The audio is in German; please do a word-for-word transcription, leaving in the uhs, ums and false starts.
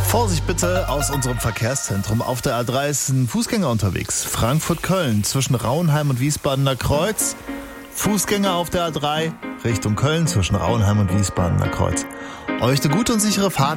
Vorsicht bitte aus unserem Verkehrszentrum. Auf der A drei ist ein Fußgänger unterwegs. Frankfurt-Köln zwischen Rauenheim und Wiesbadener Kreuz. Fußgänger auf der A drei Richtung Köln zwischen Rauenheim und Wiesbadener Kreuz. Euch eine gute und sichere Fahrt.